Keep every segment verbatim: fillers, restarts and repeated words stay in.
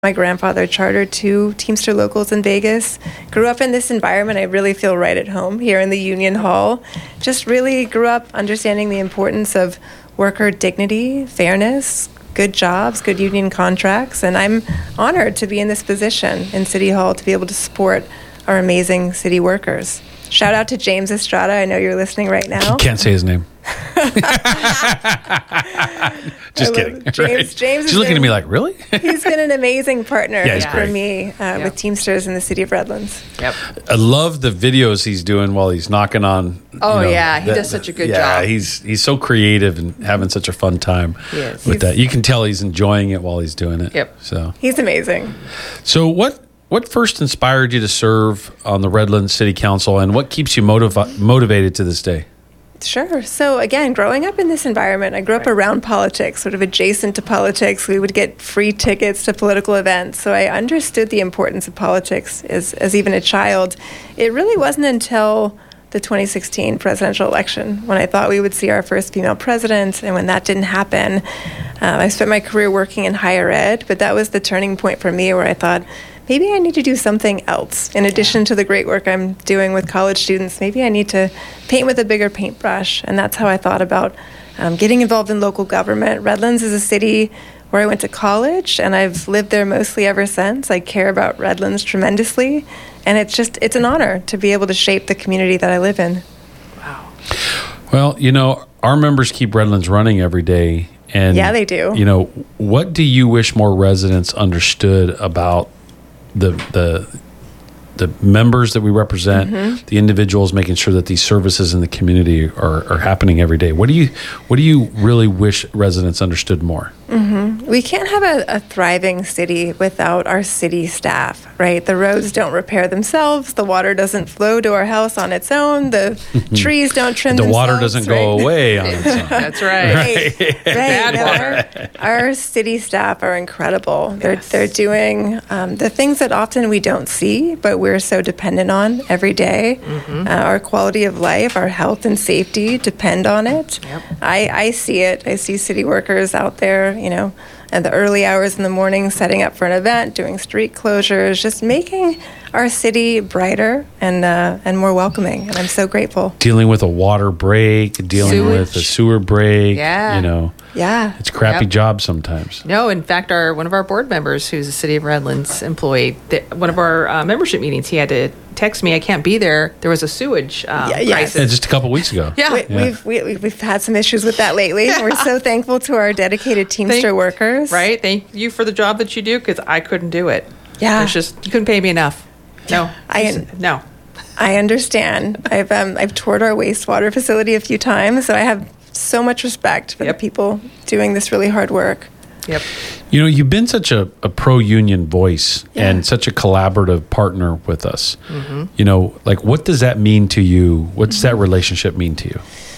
My grandfather chartered two Teamster locals in Vegas. Grew up in this environment. I really feel right at home here in the Union Hall. Just really grew up understanding the importance of worker dignity, fairness, good jobs, good union contracts, and I'm honored to be in this position in City Hall to be able to support our amazing city workers. Shout out to James Estrada. I know you're listening right now. Can't say his name. Just kidding. James, right? James She's looking been, at me like, really? He's been an amazing partner Yeah, he's for great. me uh, Yeah. with Teamsters in the city of Redlands. Yep. I love the videos he's doing while he's knocking on. Oh, you know, yeah, he the- does such a good yeah, job. he's he's so creative and having such a fun time He is. with He's- that. You can tell he's enjoying it while he's doing it. Yep. So, He's amazing. so what what first inspired you to serve on the Redlands City Council, and what keeps you motiv- motivated to this day? Sure. So again, growing up in this environment, I grew up around politics, sort of adjacent to politics. We would get free tickets to political events. So I understood the importance of politics as, as even a child. It really wasn't until the twenty sixteen presidential election when I thought we would see our first female president. And when that didn't happen, uh, I spent my career working in higher ed, but that was the turning point for me where I thought, maybe I need to do something else. In addition to the great work I'm doing with college students, maybe I need to paint with a bigger paintbrush. And that's how I thought about um, getting involved in local government. Redlands is a city where I went to college, and I've lived there mostly ever since. I care about Redlands tremendously, and it's just, it's an honor to be able to shape the community that I live in. Well, you know, our members keep Redlands running every day. And Yeah, they do. You know, what do you wish more residents understood about the the the members that we represent, Mm-hmm. the individuals, making sure that these services in the community are, are happening every day? What do you what do you really wish residents understood more? We can't have a, a thriving city without our city staff, right? The roads don't repair themselves. The water doesn't flow to our house on its own. The trees don't trim The themselves. water doesn't go right? away on its own. That's right. Right, right. Bad No, water. our, our city staff are incredible. They're Yes. they're doing um, the things that often we don't see, but we're so dependent on every day. Mm-hmm. Uh, our quality of life, our health and safety depend on it. Yep. I, I see it. I see city workers out there, you know, at the early hours in the morning, setting up for an event, doing street closures, just making our city brighter and uh, and more welcoming. And I'm so grateful. Dealing with a water break, dealing with a Sewage. sewer break. Yeah. You know, Yeah. it's a crappy Yep. job sometimes. No, in fact, our one of our board members, who's a City of Redlands employee, th- one of our uh, membership meetings, he had to text me, "I can't be there. There was a sewage um, Yeah, yes. Yeah, crisis." just a couple weeks ago. Yeah. We, Yeah. We've we, we've had some issues with that lately. We're so thankful to our dedicated Teamster Thank- workers. Right? Thank you for the job that you do, because I couldn't do it. Yeah. It's just, you couldn't pay me enough. No. I- no. I understand. I've um, I've toured our wastewater facility a few times, so I have so much respect for Yep. the people doing this really hard work. Yep. You know, you've been such a, a pro-union voice Yeah. and such a collaborative partner with us. You know, like, what does that mean to you? What's that relationship mean to you?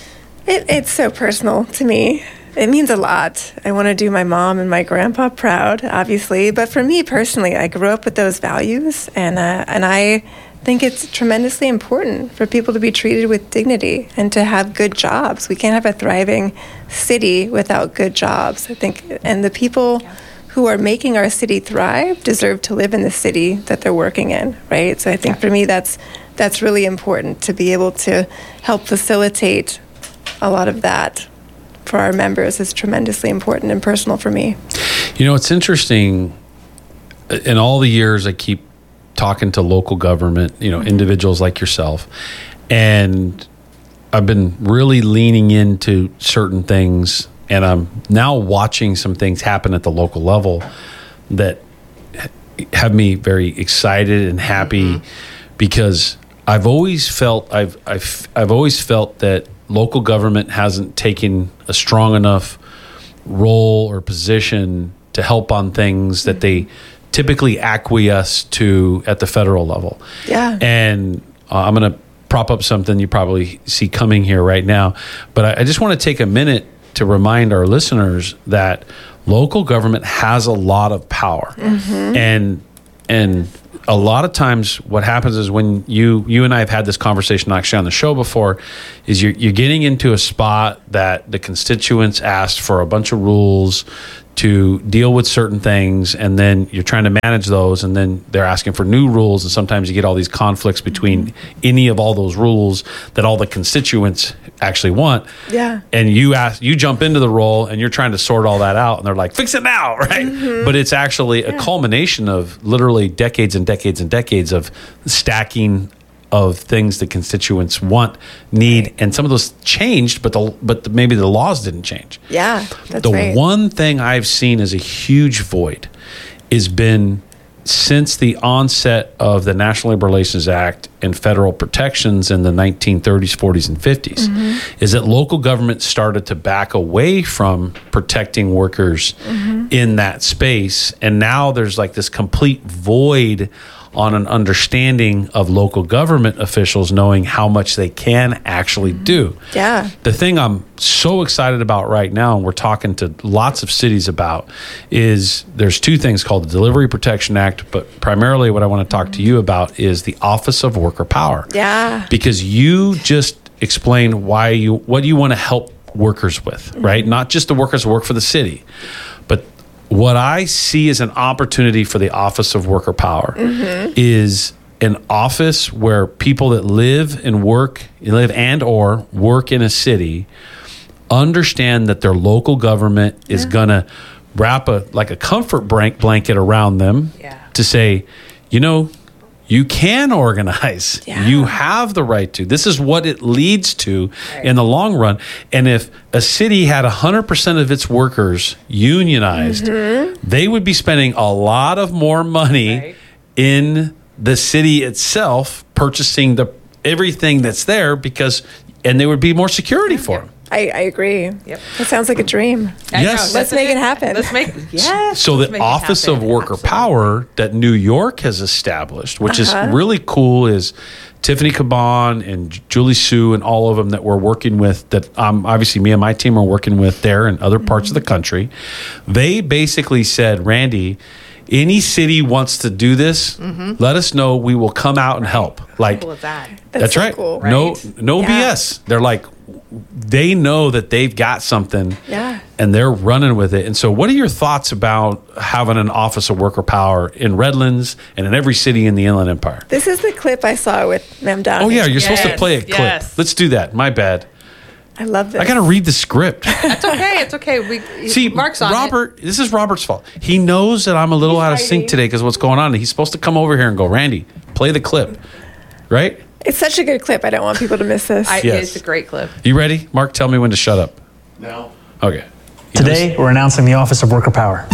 It, it's so personal to me. It means a lot. I want to do my mom and my grandpa proud, obviously. But for me personally, I grew up with those values, and uh, and I think it's tremendously important for people to be treated with dignity and to have good jobs. We can't have a thriving city without good jobs, I think. And the people who are making our city thrive deserve to live in the city that they're working in, right? So I think for me, that's that's really important to be able to help facilitate a lot of that for our members is tremendously important and personal for me. You know, it's interesting. In all the years I keep talking to local government, you know, individuals like yourself, and I've been really leaning into certain things, and I'm now watching some things happen at the local level that have me very excited and happy, because I've always felt I've I've I've always felt that local government hasn't taken a strong enough role or position to help on things that they typically acquiesce to at the federal level. Yeah. And uh, I'm going to prop up something you probably see coming here right now, but I, I just want to take a minute to remind our listeners that local government has a lot of power. And and a lot of times what happens is when you you and I have had this conversation actually on the show before, is you're, you're getting into a spot that the constituents asked for a bunch of rules to deal with certain things, and then you're trying to manage those, and then they're asking for new rules, and sometimes you get all these conflicts between any of all those rules that all the constituents actually want. Yeah. And you ask, you jump into the role, and you're trying to sort all that out, and they're like, "Fix it now," right? Mm-hmm. But it's actually a culmination of literally decades and decades and decades of stacking of things that constituents want, need, right. and some of those changed, but the but the, maybe the laws didn't change. Yeah, that's the right. one thing I've seen as a huge void has been since the onset of the National Labor Relations Act and federal protections in the nineteen thirties, forties, and fifties, mm-hmm. is that local government started to back away from protecting workers mm-hmm. in that space, and now there's like this complete void on an understanding of local government officials knowing how much they can actually do. Yeah. The thing I'm so excited about right now, and we're talking to lots of cities about, is there's two things called the Delivery Protection Act, but primarily what I want to talk to you about is the Office of Worker Power. Yeah. Because you just explained why you what you want to help workers with, mm-hmm. right? Not just the workers who work for the city, but what I see as an opportunity for the Office of Worker Power mm-hmm. is an office where people that live and work, live and or work in a city, understand that their local government yeah. is going to wrap a like a comfort blanket around them yeah. to say, you know, you can organize. Yeah. You have the right to. This is what it leads to right. in the long run. And if a city had one hundred percent of its workers unionized, mm-hmm. they would be spending a lot of more money right. in the city itself, purchasing the everything that's there, because, and there would be more security for them. I, I agree. Yep. That sounds like a dream. I yes. Know. Let's make it happen. Let's make yes. So let's the Office of Worker Absolutely. Power that New York has established, which uh-huh. is really cool, is Tiffany Caban and Julie Sue and all of them that we're working with, that um, obviously me and my team are working with there in other parts mm-hmm. of the country. They basically said, Randy, any city wants to do this, mm-hmm. let us know. We will come out and help. Like cool as that. That's, that's so right. Cool. No, right? no yeah. B S. They're like, they know that they've got something, yeah. and they're running with it. And so, what are your thoughts about having an Office of Worker Power in Redlands and in every city in the Inland Empire? This is the clip I saw with Mamdani. Oh yeah, you're yes. supposed to play a clip. Yes. Let's do that. My bad. I love this. I got to read the script. It's okay. It's okay. We See, Mark's on Robert, it. This is Robert's fault. He knows that I'm a little He's out of hiding. sync today because what's going on. He's supposed to come over here and go, Randy, play the clip, right? It's such a good clip. I don't want people to miss this. I, Yes. It's a great clip. You ready? Mark, tell me when to shut up. No. Okay. Today, we're announcing the Office of Worker Power.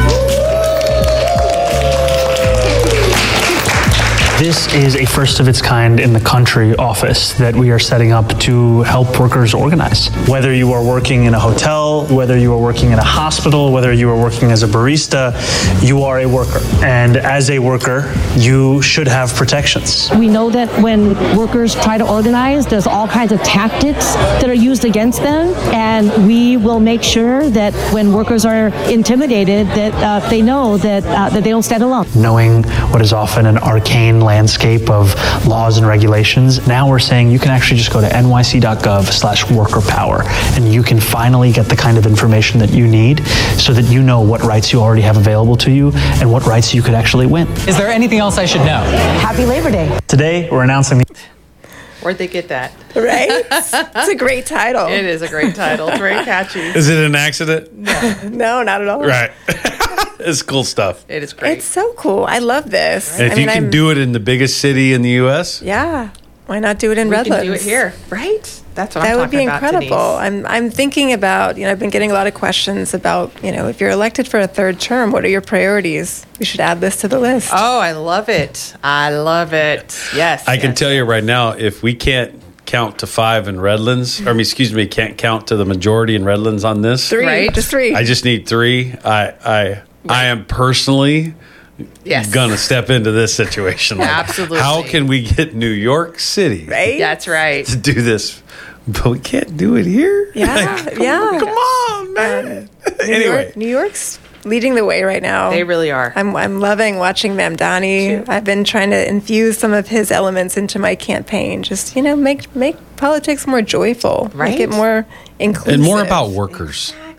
This is a first of its kind in the country office that we are setting up to help workers organize. Whether you are working in a hotel, whether you are working in a hospital, whether you are working as a barista, you are a worker. And as a worker, you should have protections. We know that when workers try to organize, there's all kinds of tactics that are used against them, and we will make sure that when workers are intimidated, that uh, they know that uh, that they don't stand alone. Knowing what is often an arcane landscape of laws and regulations, now we're saying you can actually just go to N Y C dot gov slash worker power, and you can finally get the kind of information that you need so that you know what rights you already have available to you and what rights you could actually win. Is there anything else I should know? Happy Labor Day. Today, we're announcing the Where'd they get that? Right? It's a great title. It is a great title. It's very catchy. Is it an accident? No, not at all. Right. It's cool stuff. It is great. It's so cool. I love this. And if I mean, you can I'm, do it in the biggest city in the U S, yeah, why not do it in we Redlands? can do it here, right? That's what That I'm would talking be about, incredible. Denise. I'm I'm thinking about, you know, I've been getting a lot of questions about, you know, if you're elected for a third term, what are your priorities? We should add this to the list. Oh, I love it. I love it. Yes. I can yes. tell you right now, if we can't count to five in Redlands, or I mean, excuse me, can't count to the majority in Redlands on this, Three, Right. just three. I just need three. I I I am personally Yes. gonna step into this situation. Like, Absolutely. how can we get New York City right? That's right. to do this? But we can't do it here. Yeah, Like, come, yeah. Come on, man. New Anyway, York, New York's leading the way right now. They really are. I'm I'm loving watching Mamdani. I've been trying to infuse some of his elements into my campaign. Just, you know, make make politics more joyful, Right. make it more inclusive, and more about workers.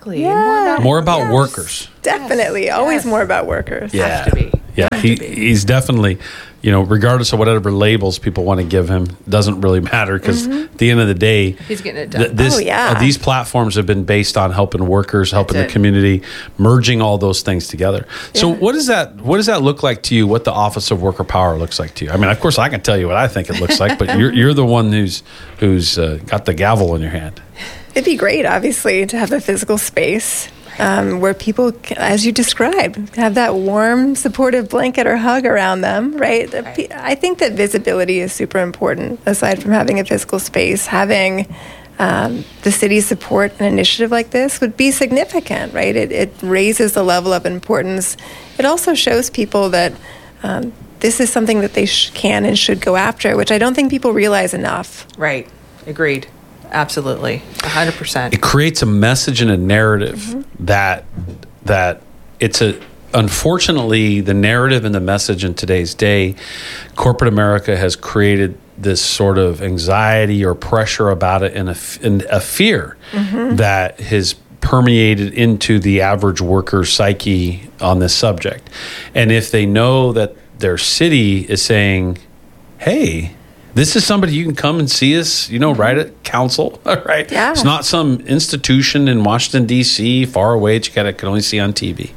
Exactly. Yeah. More about Yes. workers. Definitely. Yes. Always Yes. more about workers. Yeah. Have to be. Yeah, Have he, to be. he's definitely, you know, regardless of whatever labels people want to give him, doesn't really matter because at the end of the day, He's getting it done. th- this, Oh, yeah. uh, these platforms have been based on helping workers, helping That's the it. community, merging all those things together. So, Yeah. what does that what does that look like to you? What the Office of Worker Power looks like to you? I mean, of course, I can tell you what I think it looks like, but you're you're the one who's who's uh, got the gavel in your hand. It'd be great, obviously, to have a physical space um, where people, c- as you described, have that warm, supportive blanket or hug around them, right? The pe- I think that visibility is super important, aside from having a physical space. Having um, the city support an initiative like this would be significant, right? It, it raises the level of importance. It also shows people that um, this is something that they sh- can and should go after, which I don't think people realize enough. Right. Agreed. Absolutely. A hundred percent. It creates a message and a narrative that that it's a unfortunately the narrative and the message in today's day, corporate America has created this sort of anxiety or pressure about it and a, f- and a fear that has permeated into the average worker's psyche on this subject. And if they know that their city is saying, hey, this is somebody you can come and see us, you know, right at council, right? Yeah. It's not some institution in Washington, D C, far away that you gotta, can only see on T V.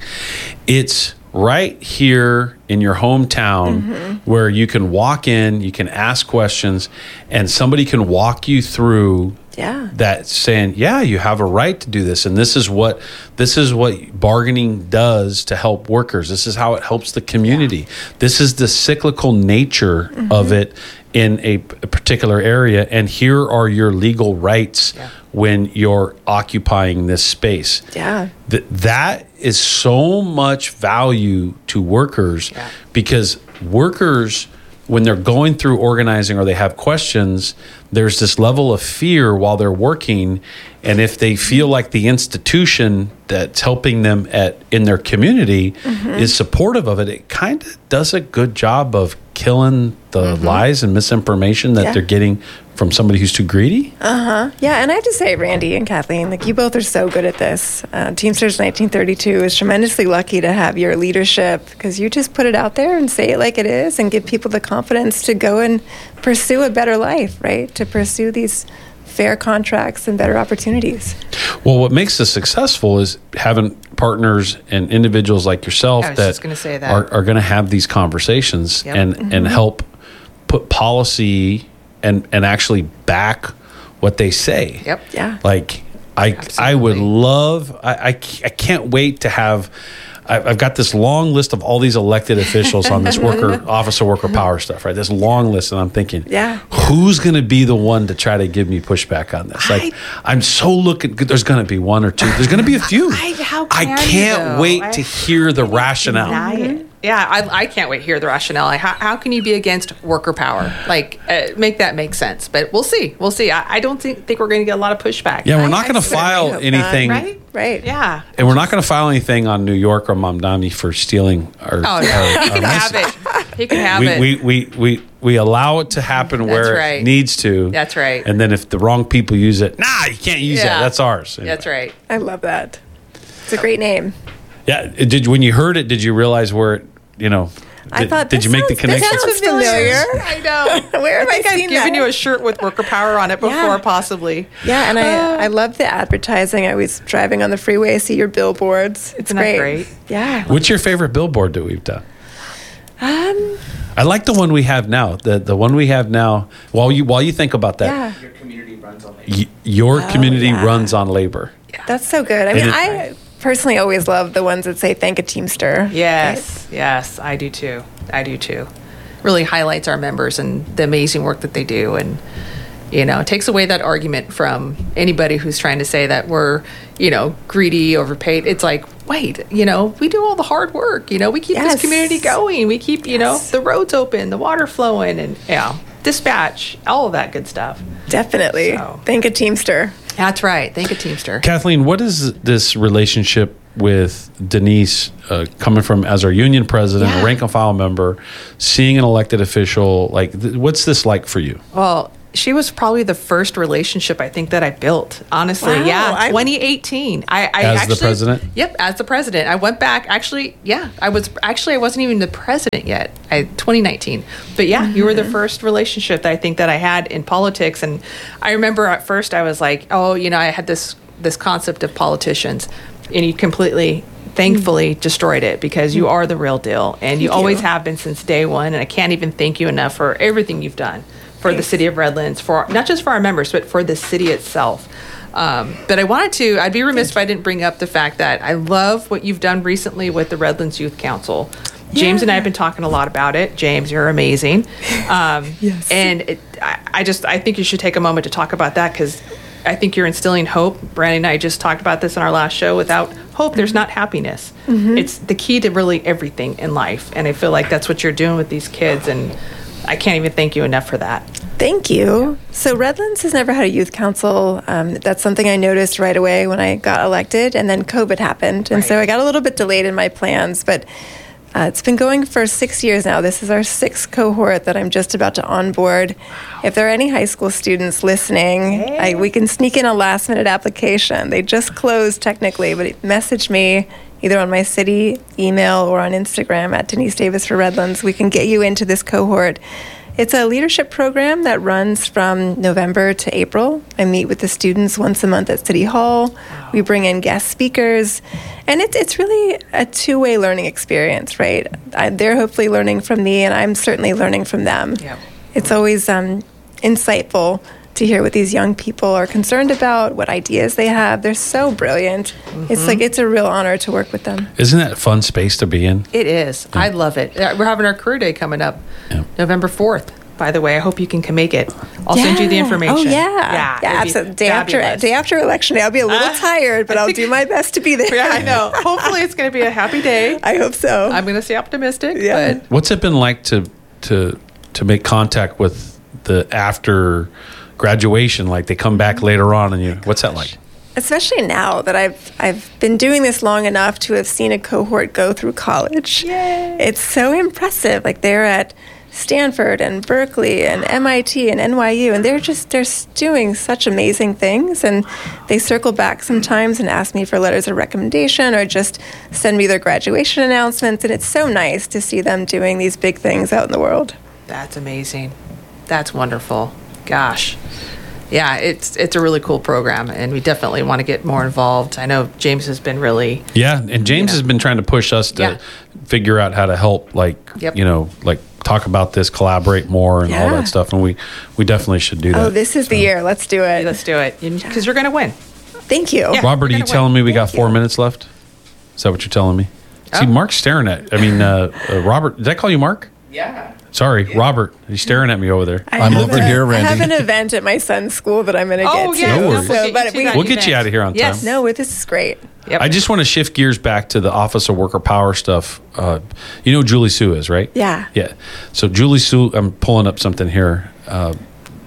It's right here in your hometown where you can walk in, you can ask questions, and somebody can walk you through Yeah. that saying, yeah, you have a right to do this, and this is what this is what bargaining does to help workers. This is how it helps the community. This is the cyclical nature of it in a, p- a particular area, and here are your legal rights Yeah. when you're occupying this space. Yeah. Th- that is so much value to workers Yeah. because workers, when they're going through organizing or they have questions, there's this level of fear while they're working. And if they feel like the institution that's helping them at in their community is supportive of it, it kind of does a good job of killing the lies and misinformation that Yeah. they're getting from somebody who's too greedy. Yeah, and I have to say, Randy and Kathleen, like you both are so good at this. Uh, Teamsters nineteen thirty-two is tremendously lucky to have your leadership because you just put it out there and say it like it is and give people the confidence to go and pursue a better life, right? To pursue these fair contracts and better opportunities. Well, what makes us successful is having partners and individuals like yourself I was that, just gonna say that. are, are going to have these conversations Yep. and, and help put policy and, and actually back what they say. Yep. Yeah. Like I, I would Absolutely. love, I, I, c- I can't wait to have, I- I've got this long list of all these elected officials on this worker, Office of Worker Power stuff, right? This long list. And I'm thinking, Yeah. who's going to be the one to try to give me pushback on this? Like, I'm so looking, there's going to be one or two. There's going to be a few. I- how I can you, can't though? wait I- to hear the rationale. Deny it. Yeah, I, I can't wait to hear the rationale. Like, how, how can you be against worker power? Like, uh, make that make sense. But we'll see. We'll see. I, I don't think, think we're going to get a lot of pushback. Yeah, we're I- not I going to certainly file hope not, anything. Right? Right. Yeah. And we're not going to file anything on New York or Mamdani for stealing our. Oh, no. our- He our can message. have it. He can have we, it. we, we, we, we allow it to happen where right. it needs to. That's right. And then if the wrong people use it, nah, you can't use Yeah. that. That's ours. That's right. I love that. It's a great name. Yeah. Did when you heard it, did you realize where it, you know? I did, thought did this you make the sounds- this connection? sounds familiar. I know. Where have I I, think I've seen given that? you a shirt with worker power on it before, Yeah. possibly. Yeah, and Uh, I I love the advertising. I was driving on the freeway, I see your billboards. It's Isn't that great. great? Yeah. What's your favorite billboard that we've done? Um, I like the one we have now. The the one we have now. While you while you think about that, yeah, Your community runs on y- your community yeah. runs on labor. that's so good. I mean, And it- I personally always love the ones that say "Thank a Teamster." Yes, yes, I do too. I do too. Really highlights our members and the amazing work that they do, and you know, takes away that argument from anybody who's trying to say that we're, you know, greedy, overpaid. It's like, wait, you know, we do all the hard work. You know, we keep Yes. this community going. We keep, you Yes. know, the roads open, the water flowing, and yeah, dispatch, all of that good stuff. Definitely. So. Thank a Teamster. That's right. Thank a Teamster. Kathleen, what is this relationship with Denise uh, coming from as our union president, Yeah. a rank and file member, seeing an elected official? Like, th- what's this like for you? Well, she was probably the first relationship I think that I built. Honestly, Wow, yeah, I'm- twenty eighteen. I, I As the actually, president? Yep, as the president. I went back. Actually, yeah, I was actually I wasn't even the president yet. I twenty nineteen. But yeah, you were the first relationship that I think that I had in politics. And I remember at first I was like, oh, you know, I had this this concept of politicians, and you completely. Thankfully destroyed it because you are the real deal and you Thank always you. have been since day one, and I can't even thank you enough for everything you've done for the city of Redlands, for not just for our members but for the city itself. Um, but I wanted to I'd be remiss if I didn't bring up the fact that I love what you've done recently with the Redlands Youth Council. James and I have been talking a lot about it. James, you're amazing. Um, Yes. And it, I, I just I think you should take a moment to talk about that because I think you're instilling hope. Brandy and I just talked about this in our last show. Without hope, there's not happiness. It's the key to really everything in life. And I feel like that's what you're doing with these kids. And I can't even thank you enough for that. Thank you. So Redlands has never had a youth council. Um, that's something I noticed right away when I got elected, and then COVID happened. And so Right. I got a little bit delayed in my plans, but uh, it's been going for six years now. This is our sixth cohort that I'm just about to onboard. If there are any high school students listening, I, we can sneak in a last minute application. They just closed technically, but message me either on my city email or on Instagram at Denise Davis for Redlands. We can get you into this cohort. It's a leadership program that runs from November to April. I meet with the students once a month at City Hall. We bring in guest speakers. And it's it's really a two-way learning experience, right? I, they're hopefully learning from me, and I'm certainly learning from them. Yep. It's always um, insightful to hear what these young people are concerned about, what ideas they have. They're so brilliant. It's like it's a real honor to work with them. Isn't that a fun space to be in? It is. I love it. Uh, We're having our career day coming up Yeah. November fourth. By the way, I hope you can come make it. I'll send you the Yeah. information. Oh yeah, yeah, yeah, it'd be absolutely. Day after fabulous. day after election day, I'll be a little Uh, tired, but I I'll think- do my best to be there. Yeah, I know. Hopefully, it's going to be a happy day. I hope so. I'm going to stay optimistic. Yeah. But What's it been like to to to make contact with the after graduation? Like they come back later on, and you, what's that like? Especially now that I've I've been doing this long enough to have seen a cohort go through college. Yay. It's so impressive. Like they're at Stanford and Berkeley and M I T and N Y U, and they're just they're s- doing such amazing things. And they circle back sometimes and ask me for letters of recommendation or just send me their graduation announcements. And it's so nice to see them doing these big things out in the world. That's amazing. That's wonderful. Gosh. Yeah, it's it's a really cool program, and we definitely want to get more involved. I know James has been really Yeah, and James Yeah. has been trying to push us to Yeah. figure out how to help, like Yep. you know, like talk about this, collaborate more, and all Yeah. that stuff. And we we definitely should do that. Oh, this is the year. Let's do it. let's do it because you're going to win. Thank you. Yeah. Robert, are You're you gonna telling win. me we got Thank four you. minutes left? Is that what you're telling me? See, Oh. Mark's staring at. I mean, uh, uh, Robert. Did I call you Mark? Yeah. Sorry, Robert. He's staring at me over there. I I'm have over a- here, I have Randy. an event at my son's school that I'm going to Oh, get yeah. to. No worries. We'll So, get but you to we, that We'll get you event. out of here on time. Yes. no, this is great. Yep. I just want to shift gears back to the Office of Worker Power stuff. Uh, you know who Julie Sue is, right? Yeah. Yeah. So Julie Sue, I'm pulling up something here. Uh,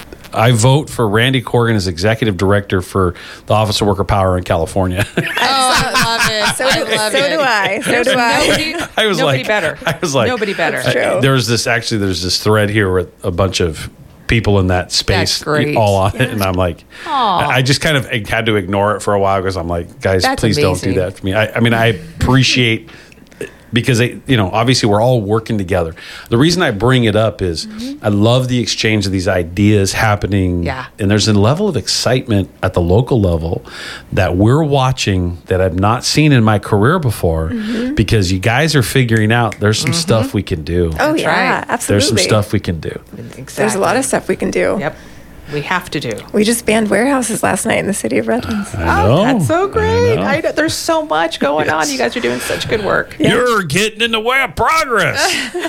I vote for Randy Corrigan as executive director for the Office of Worker Power in California. Oh, I love it. So, do, so do I. So do I. Nobody, I was nobody like, better. I was like, nobody better. That's true. There's this actually. There's this thread here with a bunch of people in that space That's great. all on it, and I'm like, Aw. I just kind of had to ignore it for a while because I'm like, guys, That's please amazing. don't do that for me. I, I mean, I appreciate. Because they, you know, obviously we're all working together. The reason I bring it up is I love the exchange of these ideas happening. Yeah. And there's a level of excitement at the local level that we're watching that I've not seen in my career before because you guys are figuring out there's some stuff we can do. Oh, That's yeah, right. absolutely. There's some stuff we can do. Exactly. There's a lot of stuff we can do. Yep. We have to do. We just banned warehouses last night in the city of Redlands. I know. Oh, that's so great. I I know. know. There's so much going on. Yes. You guys are doing such good work. You're getting in the way of progress.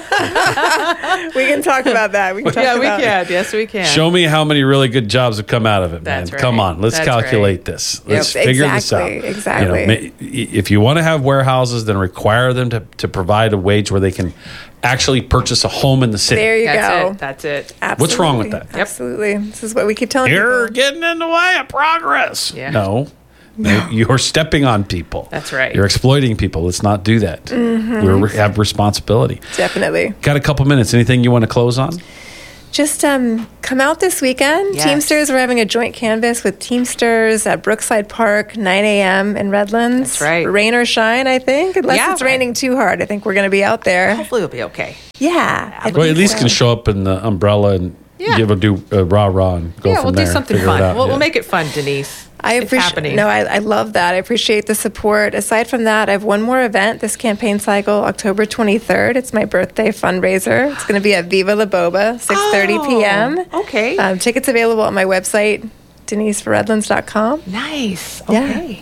We can talk about that. We can talk Yeah, we about can. Yes, we can. Show me how many really good jobs have come out of it, man. That's right. Come on, let's That's calculate right. this. Let's Yep, figure this out. exactly, exactly. You know, ma- if you want to have warehouses, then require them to, to provide a wage where they can actually purchase a home in the city. There you That's go. it. That's it. Absolutely. What's wrong with that? Yep. Absolutely. This is what we keep telling You're people. getting in the way of progress. Yeah. No. No. You're stepping on people. That's right. You're exploiting people. Let's not do that. Mm-hmm. We have responsibility. Definitely. Got a couple minutes. Anything you want to close on? Just um, come out this weekend. Yes. Teamsters, we're having a joint canvas with Teamsters at Brookside Park, nine a.m. in Redlands. That's right. Rain or shine, I think. Unless Yeah, it's right. raining too hard. I think we're going to be out there. Hopefully we'll be okay. Yeah. I Well, at think least so. can show up in the umbrella and Yeah. give a do a rah rah and go yeah, from we'll there. do something figure it fun. out, We'll, yeah. we'll make it fun, Denise. I It's appreciate. happening. No, I, I love that. I appreciate the support. Aside from that, I have one more event this campaign cycle, October twenty-third. It's my birthday fundraiser. It's going to be at Viva La Boba, six thirty p.m. Oh, okay. Um, tickets available on my website, denise for redlands dot com. Nice. Yeah. Okay.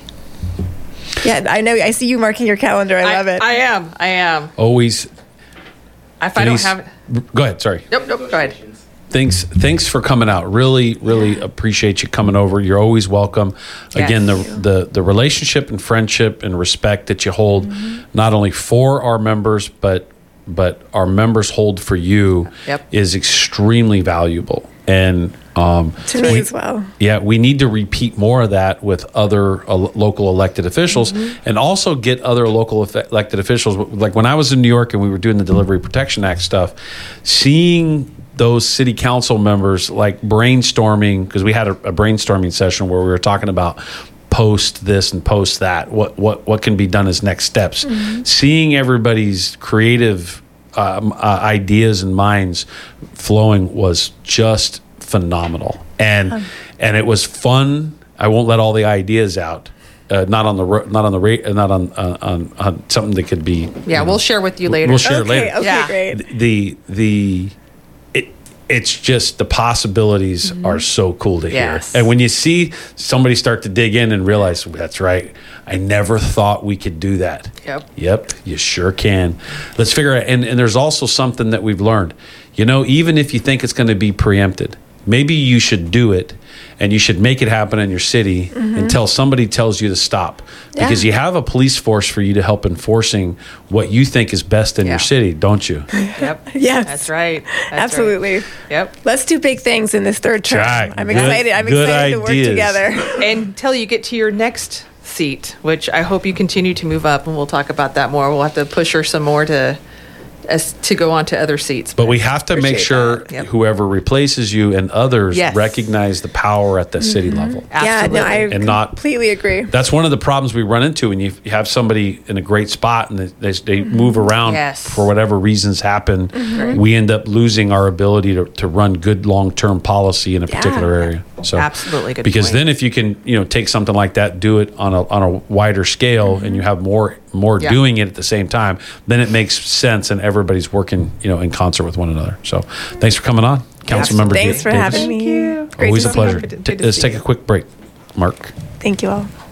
Yeah, I know. I see you marking your calendar. I love it. I am. I am. Always. If I Denise, don't have it. Go ahead. Sorry. Nope, nope. Go ahead. Thanks, thanks for coming out. Really, really appreciate you coming over. You're always welcome. Again, the, Yes. the the relationship and friendship and respect that you hold, not only for our members, but but our members hold for you, Yep. is extremely valuable. And um, to me we- as well. Yeah, we need to repeat more of that with other uh, local elected officials, and also get other local efe- elected officials. Like when I was in New York and we were doing the Delivery Protection Act stuff, seeing those city council members like brainstorming, because we had a, a brainstorming session where we were talking about post this and post that, what what what can be done as next steps. Seeing everybody's creative um, uh, ideas and minds flowing was just phenomenal, and and it was fun. I won't let all the ideas out. Uh, not on the ro- not on the rate, uh, not on, uh, on on something that could be. Yeah, we'll share with you later. We'll share Okay. later. Okay. Yeah. Great. The the it it's just the possibilities are so cool to hear. Yes. And when you see somebody start to dig in and realize that's right, I never thought we could do that. Yep. Yep, you sure can. Let's figure out. And, and there's also something that we've learned. You know, even if you think it's going to be preempted, maybe you should do it, and you should make it happen in your city until somebody tells you to stop. Because Yeah. you have a police force for you to help enforcing what you think is best in Yeah. your city, don't you? Yep. Yes. That's right. That's right. Absolutely. Yep. Let's do big things in this third term. Right. I'm Good- excited. I'm good excited to work ideas. together. Until you get to your next seat, which I hope you continue to move up, and we'll talk about that more. We'll have to push her some more to as to go on to other seats. But we have to make Appreciate sure that. Yep. whoever replaces you and others Yes. recognize the power at the city level. Yeah, no, I Absolutely. And not- completely agree. That's one of the problems we run into when you, you have somebody in a great spot and they, they, they move around Yes. for whatever reasons happen. We end up losing our ability to, to run good long-term policy in a particular area. So Absolutely good Because point. then if you can, you know, take something like that, do it on a on a wider scale, and you have more more Yeah. doing it at the same time, then it makes sense, and everybody's working, you know, in concert with one another. So thanks for coming on, Councilmember Thanks Da- for Davis. having me. Great Always to a see you. pleasure. Good to- Ta- good to let's see take you. a quick break, Mark. Thank you all.